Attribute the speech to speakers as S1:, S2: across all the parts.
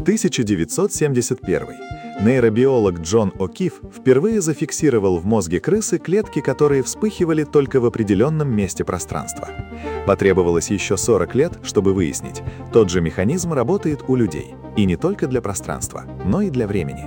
S1: 1971. Нейробиолог Джон О'Кифф впервые зафиксировал в мозге крысы клетки, которые вспыхивали только в определенном месте пространства. Потребовалось еще 40 лет, чтобы выяснить, тот же механизм работает у людей. И не только для пространства, но и для времени.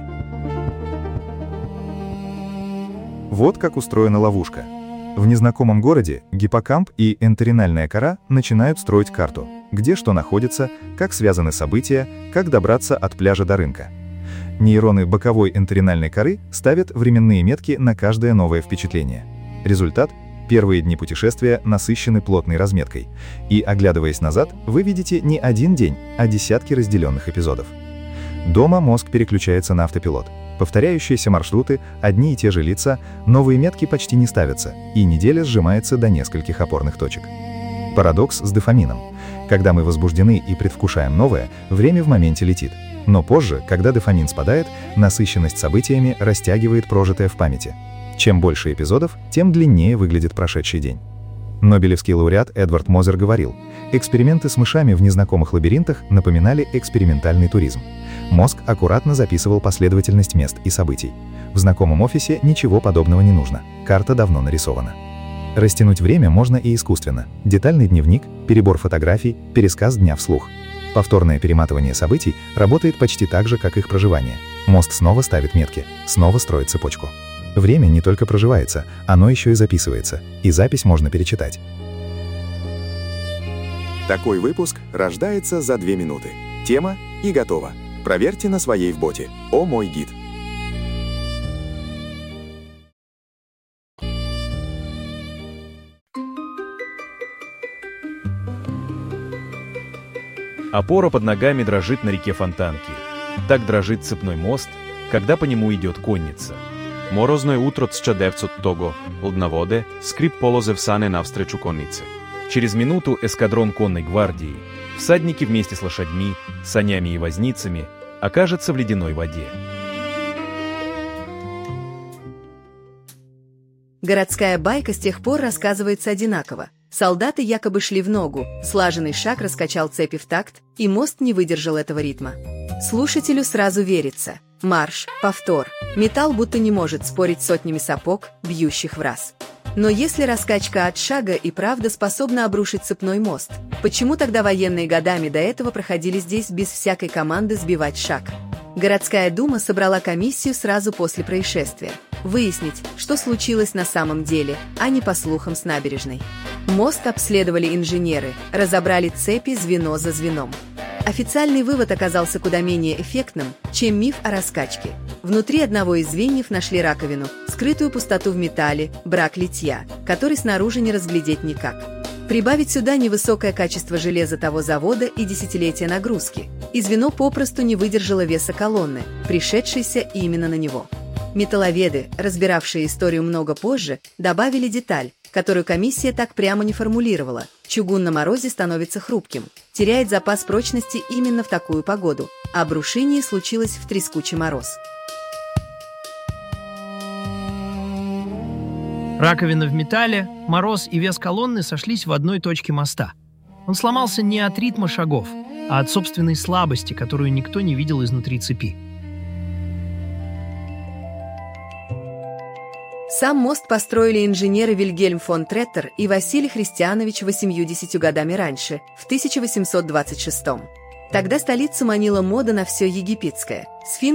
S2: Вот как устроена ловушка. В незнакомом городе гиппокамп и энторинальная кора начинают строить карту, где что находится, как связаны события, как добраться от пляжа до рынка. Нейроны боковой энторинальной коры ставят временные метки на каждое новое впечатление. Результат — первые дни путешествия насыщены плотной разметкой. И, оглядываясь назад, вы видите не один день, а десятки разделенных эпизодов. Дома мозг переключается на автопилот. Повторяющиеся маршруты, одни и те же лица, новые метки почти не ставятся, и неделя сжимается до нескольких опорных точек. Парадокс с дофамином. Когда мы возбуждены и предвкушаем новое, время в моменте летит. Но позже, когда дофамин спадает, насыщенность событиями растягивает прожитое в памяти. Чем больше эпизодов, тем длиннее выглядит прошедший день. Нобелевский лауреат Эдвард Мозер говорил, эксперименты с мышами в незнакомых лабиринтах напоминали экспериментальный туризм. Мозг аккуратно записывал последовательность мест и событий. В знакомом офисе ничего подобного не нужно. Карта давно нарисована. Растянуть время можно и искусственно. Детальный дневник, перебор фотографий, пересказ дня вслух. Повторное перематывание событий работает почти так же, как их проживание. Мозг снова ставит метки, снова строит цепочку. Время не только проживается, оно еще и записывается. И запись можно перечитать.
S3: Такой выпуск рождается за 2 минуты. Тема и готово. Проверьте на своей в боте. О мой гид.
S4: Опора под ногами дрожит на реке Фонтанки. Так дрожит цепной мост, когда по нему идет конница. Морозное утро 1900-го, лдноводе, скрип полозев сане навстречу коннице. Через минуту эскадрон конной гвардии, всадники вместе с лошадьми, санями и возницами, окажется в ледяной воде.
S5: Городская байка с тех пор рассказывается одинаково. Солдаты якобы шли в ногу, слаженный шаг раскачал цепи в такт, и мост не выдержал этого ритма. Слушателю сразу верится. Марш, повтор. Металл будто не может спорить с сотнями сапог, бьющих в раз. Но если раскачка от шага и правда способна обрушить цепной мост, почему тогда военные годами до этого проходили здесь без всякой команды сбивать шаг? Городская дума собрала комиссию сразу после происшествия. Выяснить, что случилось на самом деле, а не по слухам с набережной. Мост обследовали инженеры, разобрали цепи звено за звеном. Официальный вывод оказался куда менее эффектным, чем миф о раскачке. Внутри одного из звеньев нашли раковину, скрытую пустоту в металле, брак литья, который снаружи не разглядеть никак. Прибавить сюда невысокое качество железа того завода и десятилетия нагрузки, и звено попросту не выдержало веса колонны, пришедшейся именно на него. Металловеды, разбиравшие историю много позже, добавили деталь, которую комиссия так прямо не формулировала. Чугун на морозе становится хрупким, теряет запас прочности именно в такую погоду, а обрушение случилось в трескучий мороз.
S6: Раковина в металле, мороз и вес колонны сошлись в одной точке моста. Он сломался не от ритма шагов, а от собственной слабости, которую никто не видел изнутри цепи.
S5: Сам мост построили инженеры Вильгельм фон Треттер и Василий Христианович 80 годами раньше, в 1826. Тогда столицу манила мода на все египетское.